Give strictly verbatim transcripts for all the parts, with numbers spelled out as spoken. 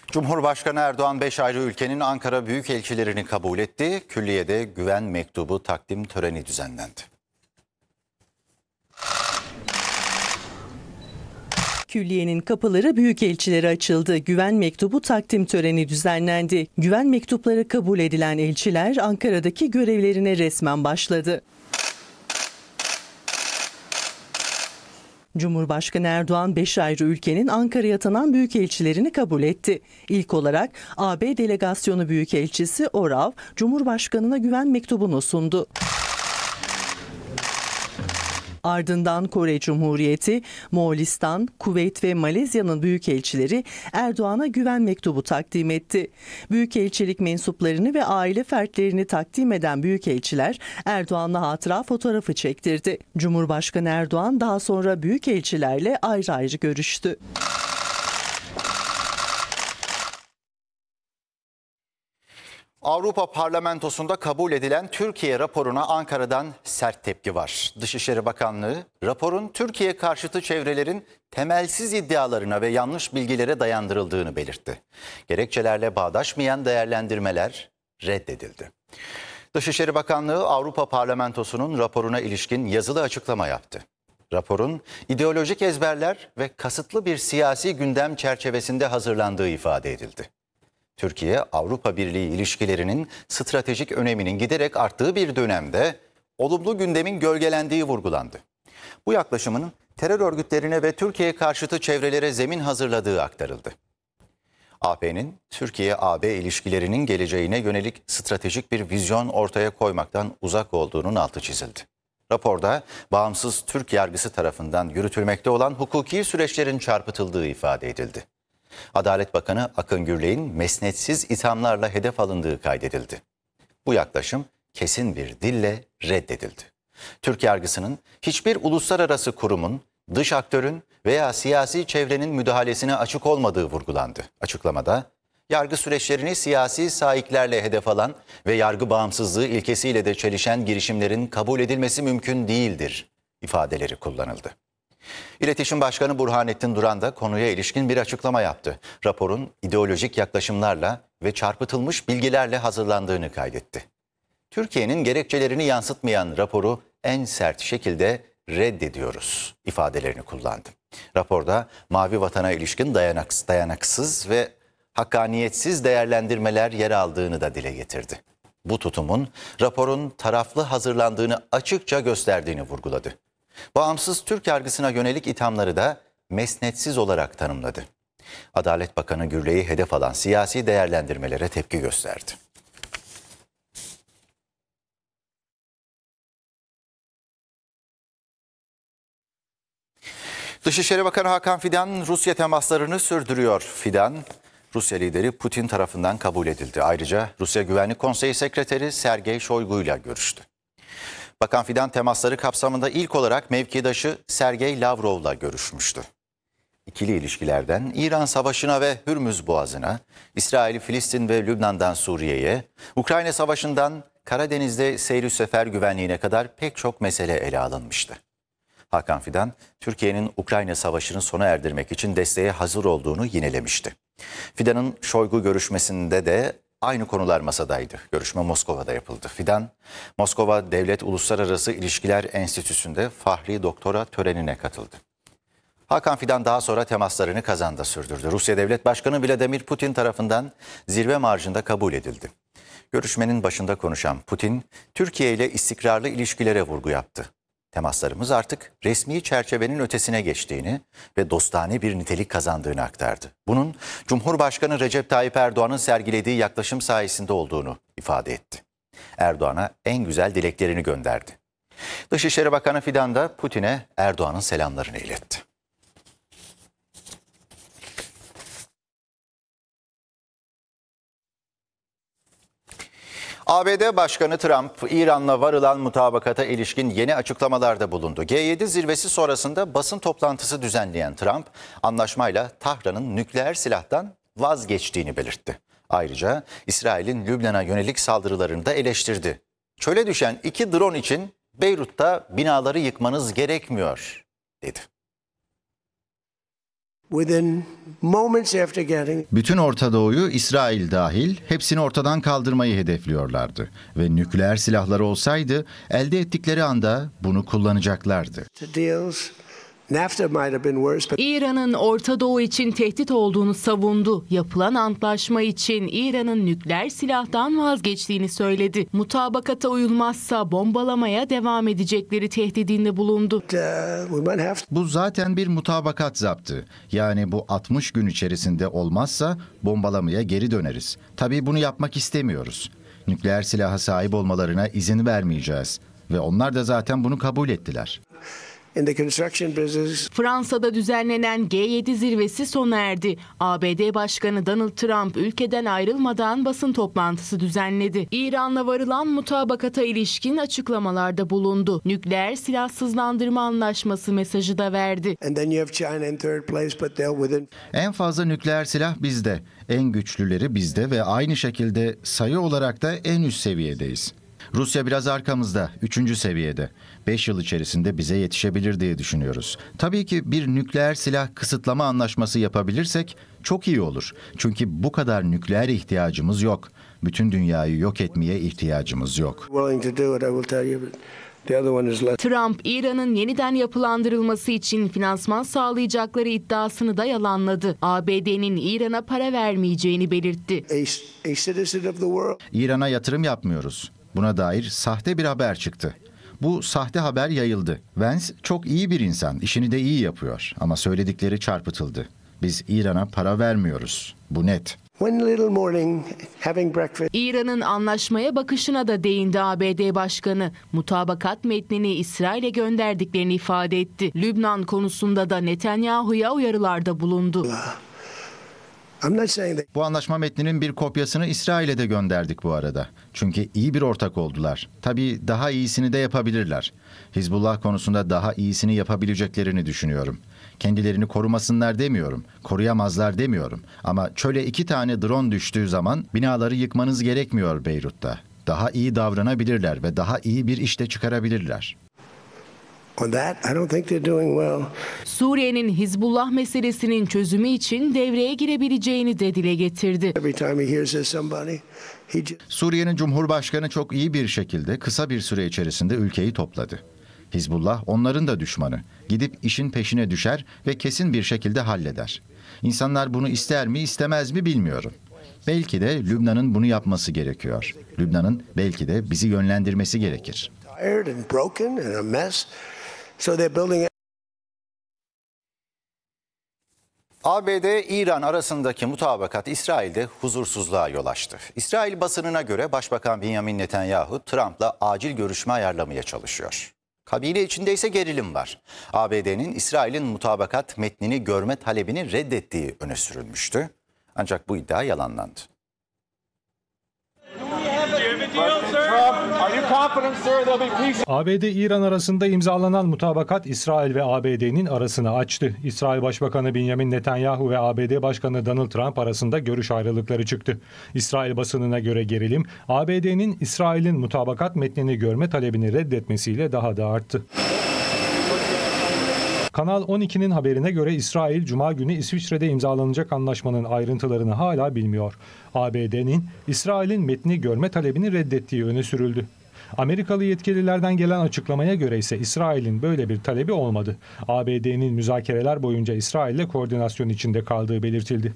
Cumhurbaşkanı Erdoğan beş ayrı ülkenin Ankara büyükelçilerini kabul etti. Külliye'de güven mektubu takdim töreni düzenlendi. Külliyenin kapıları büyükelçilere açıldı. Güven mektubu takdim töreni düzenlendi. Güven mektupları kabul edilen elçiler Ankara'daki görevlerine resmen başladı. Cumhurbaşkanı Erdoğan beş ayrı ülkenin Ankara'ya atanan büyükelçilerini kabul etti. İlk olarak A B Delegasyonu Büyükelçisi Orav, Cumhurbaşkanı'na güven mektubunu sundu. Ardından Kore Cumhuriyeti, Moğolistan, Kuveyt ve Malezya'nın büyükelçileri Erdoğan'a güven mektubu takdim etti. Büyükelçilik mensuplarını ve aile fertlerini takdim eden büyükelçiler Erdoğan'la hatıra fotoğrafı çektirdi. Cumhurbaşkanı Erdoğan daha sonra büyükelçilerle ayrı ayrı görüştü. Avrupa Parlamentosu'nda kabul edilen Türkiye raporuna Ankara'dan sert tepki var. Dışişleri Bakanlığı, raporun Türkiye karşıtı çevrelerin temelsiz iddialarına ve yanlış bilgilere dayandırıldığını belirtti. Gerekçelerle bağdaşmayan değerlendirmeler reddedildi. Dışişleri Bakanlığı, Avrupa Parlamentosu'nun raporuna ilişkin yazılı açıklama yaptı. Raporun ideolojik ezberler ve kasıtlı bir siyasi gündem çerçevesinde hazırlandığı ifade edildi. Türkiye-Avrupa Birliği ilişkilerinin stratejik öneminin giderek arttığı bir dönemde olumlu gündemin gölgelendiği vurgulandı. Bu yaklaşımın terör örgütlerine ve Türkiye karşıtı çevrelere zemin hazırladığı aktarıldı. A P'nin Türkiye-A B ilişkilerinin geleceğine yönelik stratejik bir vizyon ortaya koymaktan uzak olduğunun altı çizildi. Raporda bağımsız Türk yargısı tarafından yürütülmekte olan hukuki süreçlerin çarpıtıldığı ifade edildi. Adalet Bakanı Akın Gürley'in mesnetsiz ithamlarla hedef alındığı kaydedildi. Bu yaklaşım kesin bir dille reddedildi. Türk yargısının hiçbir uluslararası kurumun, dış aktörün veya siyasi çevrenin müdahalesine açık olmadığı vurgulandı. Açıklamada, yargı süreçlerini siyasi sahiplerle hedef alan ve yargı bağımsızlığı ilkesiyle de çelişen girişimlerin kabul edilmesi mümkün değildir ifadeleri kullanıldı. İletişim Başkanı Burhanettin Duran da konuya ilişkin bir açıklama yaptı. Raporun ideolojik yaklaşımlarla ve çarpıtılmış bilgilerle hazırlandığını kaydetti. Türkiye'nin gerekçelerini yansıtmayan raporu en sert şekilde reddediyoruz ifadelerini kullandı. Raporda Mavi Vatan'a ilişkin dayanaksız, dayanaksız ve hakkaniyetsiz değerlendirmeler yer aldığını da dile getirdi. Bu tutumun raporun taraflı hazırlandığını açıkça gösterdiğini vurguladı. Bağımsız Türk yargısına yönelik ithamları da mesnetsiz olarak tanımladı. Adalet Bakanı Gürley'i hedef alan siyasi değerlendirmelere tepki gösterdi. Dışişleri Bakanı Hakan Fidan Rusya temaslarını sürdürüyor. Fidan, Rusya lideri Putin tarafından kabul edildi. Ayrıca Rusya Güvenlik Konseyi Sekreteri Sergey Shoigu ile görüştü. Bakan Fidan temasları kapsamında ilk olarak mevkidaşı Sergey Lavrov'la görüşmüştü. İkili ilişkilerden İran Savaşı'na ve Hürmüz Boğazı'na, İsrail, Filistin ve Lübnan'dan Suriye'ye, Ukrayna Savaşı'ndan Karadeniz'de seyir sefer güvenliğine kadar pek çok mesele ele alınmıştı. Hakan Fidan, Türkiye'nin Ukrayna Savaşı'nı sona erdirmek için desteğe hazır olduğunu yinelemişti. Fidan'ın Shoigu görüşmesinde de aynı konular masadaydı. Görüşme Moskova'da yapıldı. Fidan, Moskova Devlet Uluslararası İlişkiler Enstitüsü'nde Fahri Doktora törenine katıldı. Hakan Fidan daha sonra temaslarını Kazan'da sürdürdü. Rusya Devlet Başkanı Vladimir Putin tarafından zirve marjında kabul edildi. Görüşmenin başında konuşan Putin, Türkiye ile istikrarlı ilişkilere vurgu yaptı. Temaslarımız artık resmi çerçevenin ötesine geçtiğini ve dostane bir nitelik kazandığını aktardı. Bunun Cumhurbaşkanı Recep Tayyip Erdoğan'ın sergilediği yaklaşım sayesinde olduğunu ifade etti. Erdoğan'a en güzel dileklerini gönderdi. Dışişleri Bakanı Fidan da Putin'e Erdoğan'ın selamlarını iletti. A B D Başkanı Trump, İran'la varılan mutabakata ilişkin yeni açıklamalarda bulundu. G yedi zirvesi sonrasında basın toplantısı düzenleyen Trump, anlaşmayla Tahran'ın nükleer silahtan vazgeçtiğini belirtti. Ayrıca İsrail'in Lübnan'a yönelik saldırılarını da eleştirdi. Çöle düşen iki drone için Beyrut'ta binaları yıkmanız gerekmiyor, dedi. Within moments after getting Bütün Orta Doğu'yu, İsrail dahil, hepsini ortadan kaldırmayı hedefliyorlardı. Ve nükleer silahları olsaydı elde ettikleri anda bunu kullanacaklardı. to deals, NAFTA might have been worse, but İran'ın Orta Doğu için tehdit olduğunu savundu. Yapılan antlaşma için İran'ın nükleer silahtan vazgeçtiğini söyledi. Mutabakata uyulmazsa bombalamaya devam edecekleri tehdidinde bulundu. uh, we might have to. Bu zaten bir mutabakat zaptı. Yani bu altmış gün içerisinde olmazsa bombalamaya geri döneriz. Tabii bunu yapmak istemiyoruz. Nükleer silaha sahip olmalarına izin vermeyeceğiz. Ve onlar da zaten bunu kabul ettiler. In the construction business, Fransa'da düzenlenen G yedi zirvesi sona erdi. A B D Başkanı Donald Trump ülkeden ayrılmadan basın toplantısı düzenledi. İran'la varılan mutabakata ilişkin açıklamalarda bulundu. Nükleer silahsızlandırma anlaşması mesajı da verdi. and then you have China in third place, but they're within. En fazla nükleer silah bizde, en güçlüleri bizde ve aynı şekilde sayı olarak da en üst seviyedeyiz. Rusya biraz arkamızda, üçüncü seviyede. Beş yıl içerisinde bize yetişebilir diye düşünüyoruz. Tabii ki bir nükleer silah kısıtlama anlaşması yapabilirsek çok iyi olur. Çünkü bu kadar nükleer ihtiyacımız yok. Bütün dünyayı yok etmeye ihtiyacımız yok. Willing to do it, I will tell you, but the other one is less. Trump, İran'ın yeniden yapılandırılması için finansman sağlayacakları iddiasını da yalanladı. A B D'nin İran'a para vermeyeceğini belirtti. A, a citizen of the world. İran'a yatırım yapmıyoruz. Buna dair sahte bir haber çıktı. Bu sahte haber yayıldı. Vance çok iyi bir insan, işini de iyi yapıyor. Ama söyledikleri çarpıtıldı. Biz İran'a para vermiyoruz. Bu net. One little morning, having breakfast, İran'ın anlaşmaya bakışına da değindi A B D Başkanı. Mutabakat metnini İsrail'e gönderdiklerini ifade etti. Lübnan konusunda da Netanyahu'ya uyarılarda bulundu. I'm not saying that. Bu anlaşma metninin bir kopyasını İsrail'e de gönderdik bu arada. Çünkü iyi bir ortak oldular. Tabii daha iyisini de yapabilirler. Hizbullah konusunda daha iyisini yapabileceklerini düşünüyorum. Kendilerini korumasınlar demiyorum, koruyamazlar demiyorum. Ama çöle iki tane drone düştüğü zaman binaları yıkmanız gerekmiyor Beyrut'ta. Daha iyi davranabilirler ve daha iyi bir iş de çıkarabilirler. On that, I don't think they're doing well. Suriye'nin Hizbullah meselesinin çözümü için devreye girebileceğini de dile getirdi. Every time he hears of somebody, he just. Suriye'nin Cumhurbaşkanı çok iyi bir şekilde kısa bir süre içerisinde ülkeyi topladı. Hizbullah onların da düşmanı. Gidip işin peşine düşer ve kesin bir şekilde halleder. İnsanlar bunu ister mi istemez mi bilmiyorum. Belki de Lübnan'ın bunu yapması gerekiyor. Lübnan'ın belki de bizi yönlendirmesi gerekir. Tired and broken and a mess. So they're building. A B D-İran arasındaki mutabakat İsrail'de huzursuzluğa yol açtı. İsrail basınına göre Başbakan Benjamin Netanyahu Trump'la acil görüşme ayarlamaya çalışıyor. Kabine içinde ise gerilim var. A B D'nin İsrail'in mutabakat metnini görme talebini reddettiği öne sürülmüştü. Ancak bu iddia yalanlandı. A B D-İran arasında imzalanan mutabakat İsrail ve A B D'nin arasını açtı. İsrail Başbakanı Benjamin Netanyahu ve A B D Başkanı Donald Trump arasında görüş ayrılıkları çıktı. İsrail basınına göre gerilim, A B D'nin İsrail'in mutabakat metnini görme talebini reddetmesiyle daha da arttı. Kanal on ikinin haberine göre İsrail, Cuma günü İsviçre'de imzalanacak anlaşmanın ayrıntılarını hala bilmiyor. A B D'nin İsrail'in metni görme talebini reddettiği öne sürüldü. Amerikalı yetkililerden gelen açıklamaya göre ise İsrail'in böyle bir talebi olmadı. A B D'nin müzakereler boyunca İsrail'le koordinasyon içinde kaldığı belirtildi.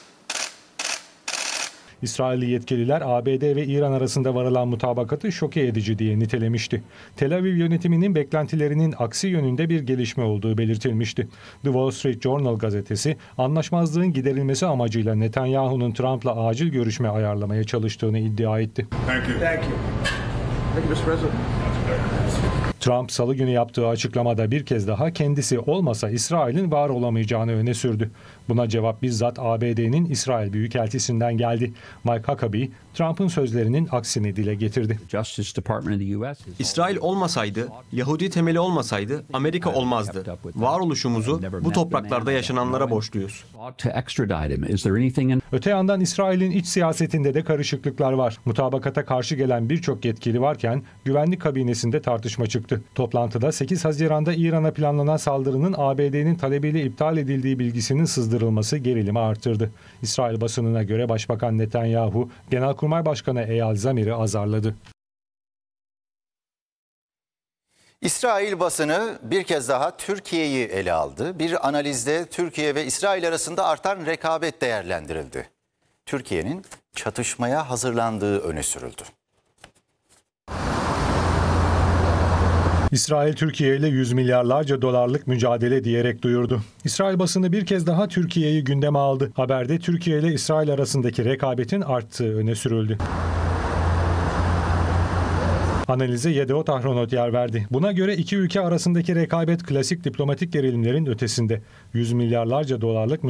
İsrailli yetkililer A B D ve İran arasında varılan mutabakatı şoke edici diye nitelemişti. Tel Aviv yönetiminin beklentilerinin aksi yönünde bir gelişme olduğu belirtilmişti. The Wall Street Journal gazetesi anlaşmazlığın giderilmesi amacıyla Netanyahu'nun Trump'la acil görüşme ayarlamaya çalıştığını iddia etti. Thank you. Thank you, Mister President. Trump salı günü yaptığı açıklamada bir kez daha kendisi olmasa İsrail'in var olamayacağını öne sürdü. Buna cevap bizzat A B D'nin İsrail Büyükelçisinden geldi. Mike Huckabee, Trump'ın sözlerinin aksini dile getirdi. İsrail olmasaydı, Yahudi temeli olmasaydı Amerika olmazdı. Varoluşumuzu bu topraklarda yaşananlara borçluyuz. Öte yandan İsrail'in iç siyasetinde de karışıklıklar var. Mutabakata karşı gelen birçok yetkili varken güvenlik kabinesinde tartışma çıktı. çıktı. Toplantıda sekiz Haziran'da İran'a planlanan saldırının A B D'nin talebiyle iptal edildiği bilgisinin sızdırılması gerilimi artırdı. İsrail basınına göre Başbakan Netanyahu, Genelkurmay Başkanı Eyal Zamir'i azarladı. İsrail basını bir kez daha Türkiye'yi ele aldı. Bir analizde Türkiye ve İsrail arasında artan rekabet değerlendirildi. Türkiye'nin çatışmaya hazırlandığı öne sürüldü. İsrail Türkiye ile yüz milyarlarca dolarlık mücadele diyerek duyurdu. İsrail basını bir kez daha Türkiye'yi gündeme aldı. Haberde Türkiye ile İsrail arasındaki rekabetin arttığı öne sürüldü. Analize Yedeot Ahronot yer verdi. Buna göre iki ülke arasındaki rekabet klasik diplomatik gerilimlerin ötesinde. Yüz milyarlarca dolarlık